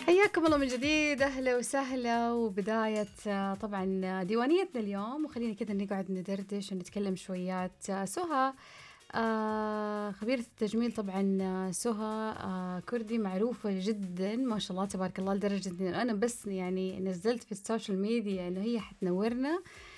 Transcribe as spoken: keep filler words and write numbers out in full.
حياكم الله من جديد، أهلا وسهلا. وبداية آه، طبعا ديوانيتنا اليوم، وخلينا كذا نقعد ندردش ونتكلم شويات. آه، سهى آه خبيرة التجميل طبعا. آه، سهى آه كردي معروفة جدا ما شاء الله تبارك الله، لدرجة إنه أنا بس يعني نزلت في السوشيال ميديا إنه هي حتنورنا.